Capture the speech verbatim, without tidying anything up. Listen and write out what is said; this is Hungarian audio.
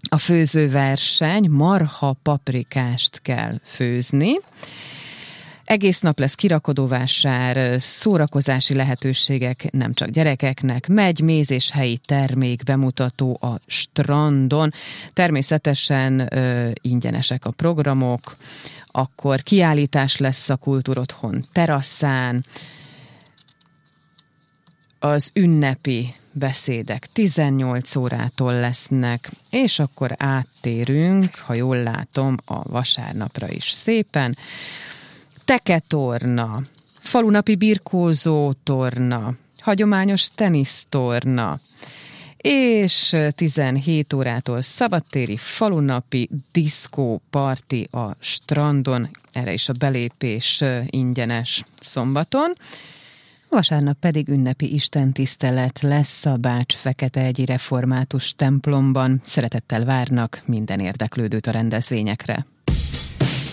a főzőverseny, marha paprikást kell főzni. Egész nap lesz kirakodóvásár, szórakozási lehetőségek nem csak gyerekeknek, megy méz és helyi termék bemutató a strandon. Természetesen ö, ingyenesek a programok, akkor kiállítás lesz a Kultúrotthon terasszán, az ünnepi beszédek tizennyolc órától lesznek, és akkor áttérünk, ha jól látom, a vasárnapra is szépen. Teketorna, falunapi birkózó torna, hagyományos tenisztorna, és tizenhét órától szabadtéri falunapi diszkó parti a strandon, erre is a belépés ingyenes szombaton. Vasárnap pedig ünnepi istentisztelet lesz a Bács-Fekete-egyi református templomban. Szeretettel várnak minden érdeklődőt a rendezvényekre.